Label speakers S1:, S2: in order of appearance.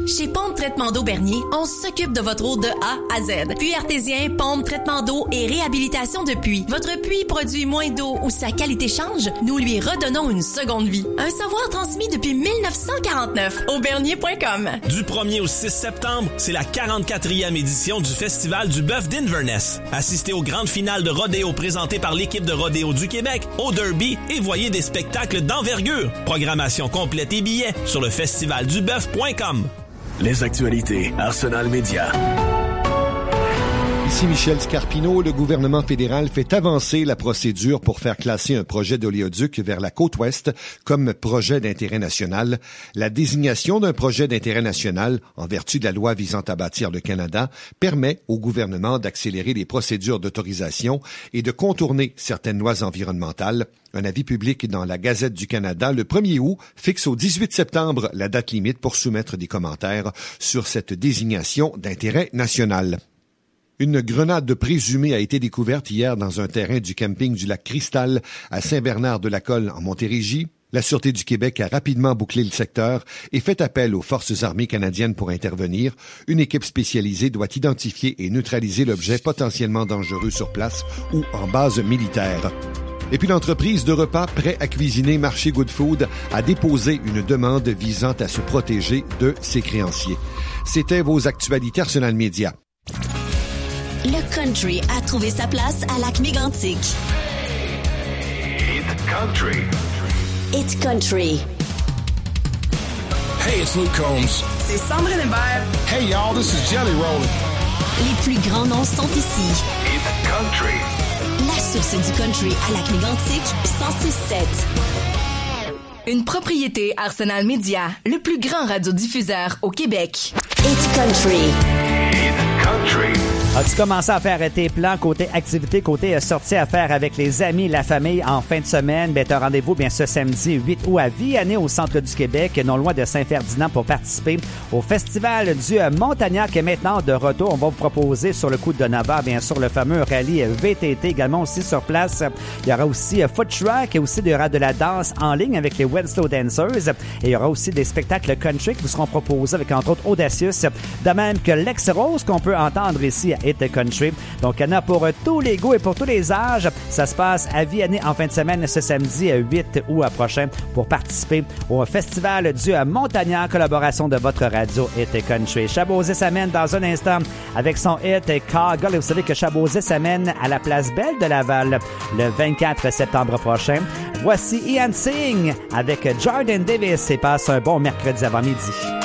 S1: Chez Pompe Traitement d'eau Bernier, on s'occupe de votre eau de A à Z. Puits artésien, pompe, traitement d'eau et réhabilitation de puits. Votre puits produit moins d'eau ou sa qualité change, nous lui redonnons une seconde vie. Un savoir transmis depuis 1949. Aubernier.com.
S2: Du 1er au 6 septembre, c'est la 44e édition du Festival du bœuf d'Inverness. Assistez aux grandes finales de rodéo présentées par l'équipe de rodéo du Québec, au Derby et voyez des spectacles d'envergure. Programmation complète et billets sur le festivalduboeuf.com.
S3: Les actualités Arsenal Média.
S4: Ici Michel Scarpino. Le gouvernement fédéral fait avancer la procédure pour faire classer un projet d'oléoduc vers la côte ouest comme projet d'intérêt national. La désignation d'un projet d'intérêt national, en vertu de la loi visant à bâtir le Canada, permet au gouvernement d'accélérer les procédures d'autorisation et de contourner certaines lois environnementales. Un avis public dans la Gazette du Canada le 1er août fixe au 18 septembre la date limite pour soumettre des commentaires sur cette désignation d'intérêt national. Une grenade présumée a été découverte hier dans un terrain du camping du lac Cristal à Saint-Bernard-de-la-Colle en Montérégie. La Sûreté du Québec a rapidement bouclé le secteur et fait appel aux forces armées canadiennes pour intervenir. Une équipe spécialisée doit identifier et neutraliser l'objet potentiellement dangereux sur place ou en base militaire. Et puis l'entreprise de repas prêt à cuisiner Marché Good Food a déposé une demande visant à se protéger de ses créanciers. C'était vos actualités Arsenal Média.
S1: Le country a trouvé sa place à Lac-Mégantic.
S3: It's country.
S1: It's country.
S5: Hey, it's Luke Combs.
S6: C'est Sandrine Hébert.
S5: Hey, y'all, this is Jelly Roll.
S1: Les plus grands noms sont ici.
S3: It's country.
S1: La source du country à Lac-Mégantic, 106.7.
S6: Une propriété Arsenal Média, le plus grand radiodiffuseur au Québec.
S1: It's country.
S3: It's country.
S7: As-tu commencé à faire tes plans côté activité, côté sortie à faire avec les amis, la famille en fin de semaine? Ben, t'as rendez-vous bien ce samedi 8 août à Vianney au centre du Québec, non loin de Saint-Ferdinand pour participer au festival du Montagnac qui est maintenant de retour. On va vous proposer sur le coup de 9h, bien sûr, le fameux rallye VTT également aussi sur place. Il y aura aussi foot truck et aussi il y aura de la danse en ligne avec les Winslow Dancers. Et il y aura aussi des spectacles country qui vous seront proposés avec entre autres Audacious, de même que Lex Rose qu'on peut entendre ici à It Country. Donc, il y en a pour tous les goûts et pour tous les âges. Ça se passe à Vianney en fin de semaine ce samedi 8 août prochain pour participer au festival du Montagnac, collaboration de votre radio It Country. Chabauzet s'amène dans un instant avec son hit Cargill. Et vous savez que Chabauzet s'amène à la Place Belle de Laval le 24 septembre prochain. Voici Ian Singh avec Jordan Davis et passe un bon mercredi avant midi.